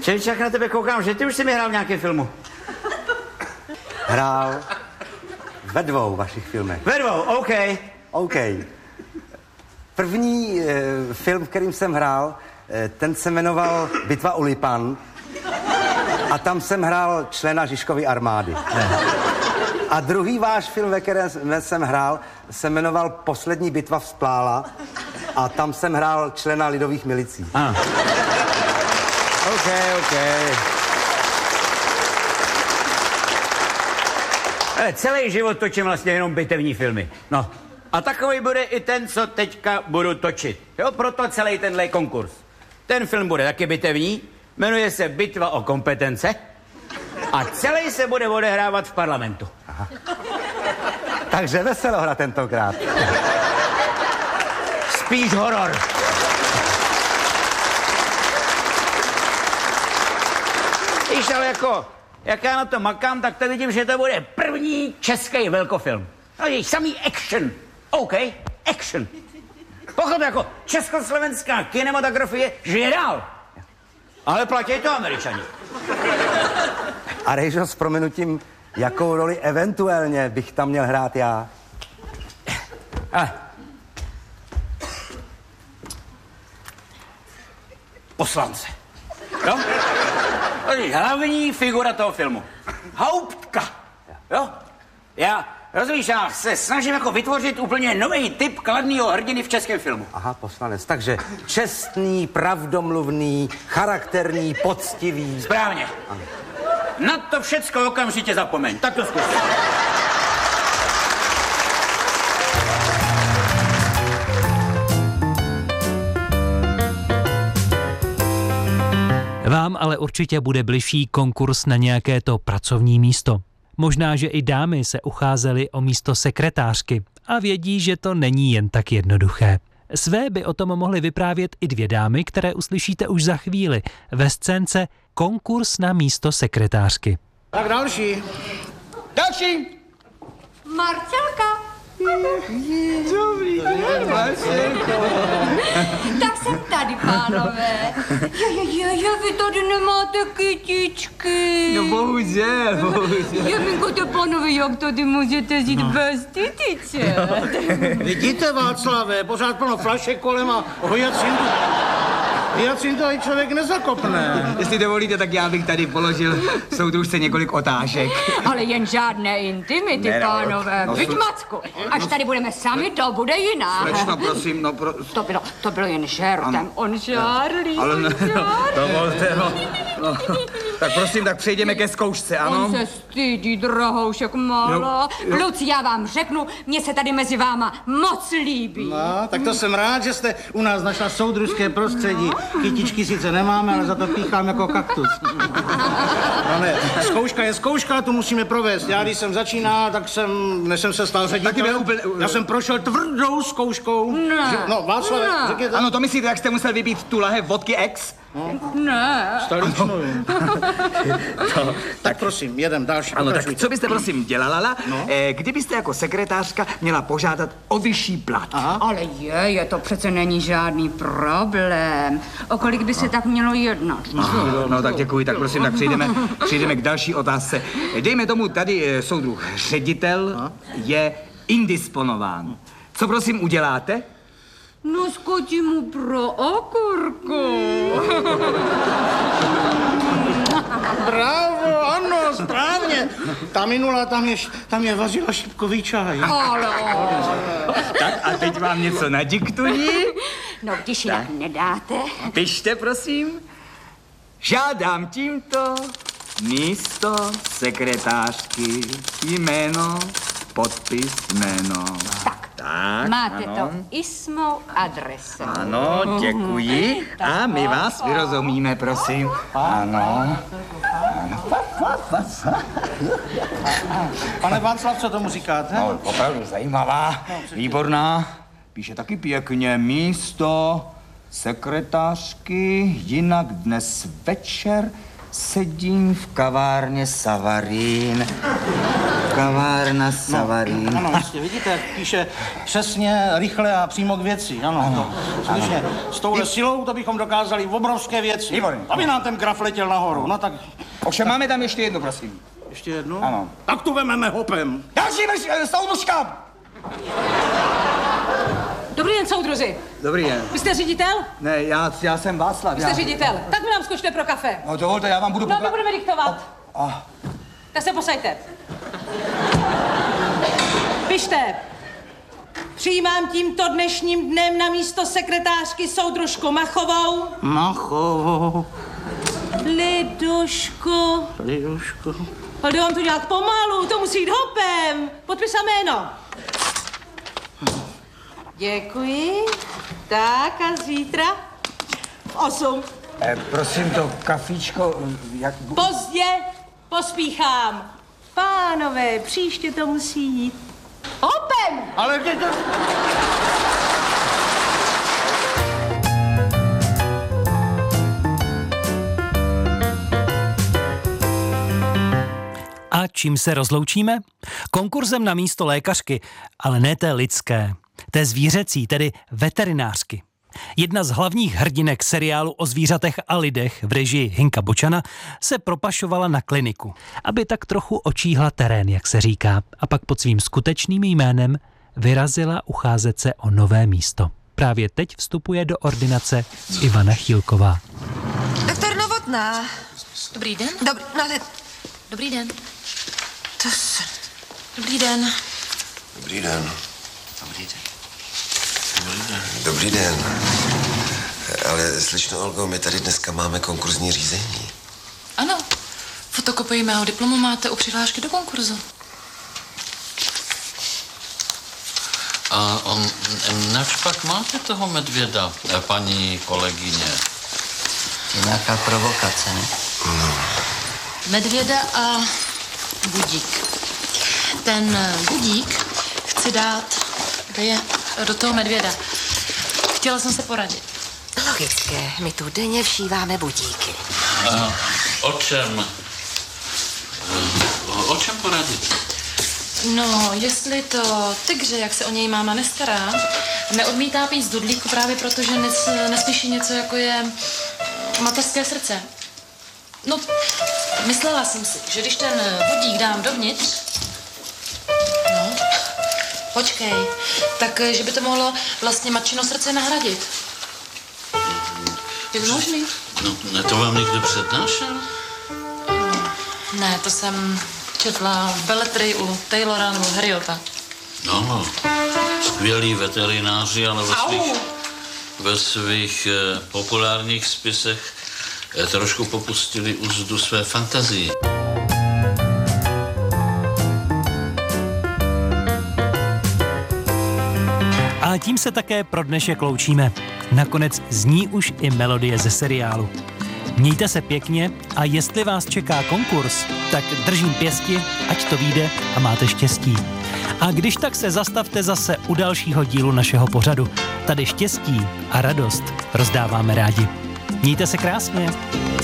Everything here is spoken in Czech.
Čeč, jak na tebe koukám, že ty už jsi mi hrál v nějakém filmu. Hrál ve 2 vašich filmech. Ve 2, OK. OK. První film, v kterým jsem hrál, ten se jmenoval Bitva u Lipan a tam jsem hrál člena Žižkovy armády. A druhý váš film, ve kterém jsem hrál, se jmenoval Poslední bitva vzplála a tam jsem hrál člena lidových milicí. OK. Ale celý život točím vlastně jenom bitevní filmy. No. A takový bude i ten, co teďka budu točit. Jo, proto celý tenhle konkurs. Ten film bude taky bitevní, jmenuje se Bitva o kompetence a celý se bude odehrávat v parlamentu. Aha. Takže veselohra tentokrát. Spíš horor. Víš, ale jako, jak já na to makám, tak to vidím, že to bude první český velkofilm. No, je samý action. OK, action. Pochop, jako československá kinematografie žije dál. Ale platí to Američani. A Rejžo, s prominutím, jakou roli eventuálně bych tam měl hrát já? Poslance. Jo? To je hlavní figura toho filmu. Hauptka. Jo? Rozumíš, já se snažím jako vytvořit úplně nový typ kladného hrdiny v českém filmu. Aha, poslanec. Takže čestný, pravdomluvný, charakterní, poctivý. Správně. Ano. Na to všecko okamžitě zapomeň. Tak to zkus. Vám ale určitě bude bližší konkurs na nějaké to pracovní místo. Možná, že i dámy se ucházely o místo sekretářky a vědí, že to není jen tak jednoduché. Své by o tom mohly vyprávět i 2 dámy, které uslyšíte už za chvíli ve scénce Konkurs na místo sekretářky. Tak další. Marcelka. Dobrý den, Marcelko. Tak jsem tady, pánové. Vy tady nemáte kytičky. No bohužel. Jeminko, pánové, jak tady můžete žít bez kytiček? Vidíte, Václave, pořád plno flašek kolem a hyacintu i člověk nezakopne. Jestli dovolíte, tak já bych tady položil soudružce několik otázek. Ale jen žádné intimity, Ne, no, pánové. no, Vyď, Macku, až tady budeme sami, to bude jiná. Slečno, prosím, To bylo jen žertem. On žárlí, ale on ne, žárlí. dovolte, no. Tak prosím, tak přejdeme ke zkoušce, ano? On se stydí, drahoušek malá. Kluci, já vám řeknu, mně se tady mezi váma moc líbí. No, tak to jsem rád, že jste u nás našla soudružské prostředí. Kytičky sice nemáme, ale za to píchám jako kaktus. No ne, zkouška je zkouška, tu musíme provést. Já když jsem začínal, než jsem se stal ředitelem, já jsem prošel tvrdou zkouškou. Ne. No, Václav, řekněte. Ano, to myslíte, jak jste musel vypít tu lahev vodky X? Ne. Stoličnou. Tak prosím, jedem další. Ano, tak co byste prosím dělala, kdybyste jako sekretářka měla požádat o vyšší plat? Aha. Ale to přece není žádný problém. O kolik by se tak mělo jednat? No tak děkuji, tak prosím, tak přejdeme k další otázce. Dejme tomu, tady soudruh ředitel je indisponován. Co prosím uděláte? No skočí mu pro okurku. Bravo, ano, správně. Ta minula, tam je vařila šipkový čaj. Ale. Tak a teď vám něco nadiktuji. No, když jinak nedáte. Pište, prosím. Žádám tímto místo sekretářky jméno, podpis, jméno. Tak, Máte ano. to i s mou adresou. Ano, děkuji. A my vás vyrozumíme, prosím. Ano. Pane Václav, co tomu říkáte? No, opravdu zajímavá, výborná. Píše taky pěkně místo sekretářky, jinak dnes večer Sedím v kavárně Savarín. Kavárna Savarín. Ano, vlastně, vidíte, jak píše přesně, rychle a přímo k věci. Ano. Skutečně, s touhle silou to bychom dokázali obrovské věci. Výborně. Aby nám ten graf letěl nahoru. No tak Ovšem máme tam ještě jednu, prosím. ještě jednu. Ano. Tak tu vememe hopem. Další soudružka! Dobrý den, soudruzi. Dobrý den. Vy jste ředitel? Ne, já jsem Václav. Vy jste ředitel. Tak mi nám skočte pro kafe. No dovolte, já vám budu No, my budeme diktovat. A. Tak se posaďte. Pište. Přijímám tímto dnešním dnem na místo sekretářky soudružku Machovou. Machovou. Lidušku. Lidušku. Ale jde vám to dělat pomalu, to musí jít hopem. Podpis a jméno. Děkuji. Tak a zítra v 8. Prosím, to kafíčko, jak... Pozdě pospíchám. Pánové, příště to musí jít hopem. Ale kde to... A čím se rozloučíme? Konkurzem na místo lékařky, ale ne té lidské, té zvířecí, tedy veterinářky. Jedna z hlavních hrdinek seriálu o zvířatech a lidech v režii Hinka Bočana se propašovala na kliniku, aby tak trochu očíhla terén, jak se říká, a pak pod svým skutečným jménem vyrazila ucházet se o nové místo. Právě teď vstupuje do ordinace Ivana Chýlková. Doktor Novotná. Dobrý den. Dobrý den. Dobrý den. Dobrý den. Dobrý den. Ale slyšno, Olgo, my tady dneska máme konkurzní řízení. Ano. Fotokopii mého diplomu máte u přihlášky do konkurzu. A nač pak máte toho medvěda, paní kolegyně? Je nějaká provokace, ne? No. Medvěda a budík. Ten budík chci dát, kde je, do toho medvěda. Chtěla jsem se poradit. Logické, my tu denně všíváme budíky. O čem poradit? No, jestli to tygře, jak se o něj máma nestará, neodmítá pít z dudlíku právě proto, že neslyší něco, jako je mateřské srdce. No, myslela jsem si, že když ten budík dám dovnitř, no, počkej, tak že by to mohlo vlastně matčino srdce nahradit. Je to možný? No, to vám někdo přednášel? Ne, to jsem četla v beletrii u Taylora nebo Harriota. No, skvělí veterináři, ale ve svých populárních spisech trošku popustili úzdu své fantazii. A tím se také pro dnešek loučíme. Nakonec zní už i melodie ze seriálu. Mějte se pěkně a jestli vás čeká konkurs, tak držím pěsti, ať to vyjde a máte štěstí. A když tak se zastavte zase u dalšího dílu našeho pořadu. Tady štěstí a radost rozdáváme rádi. Mějte se krásně.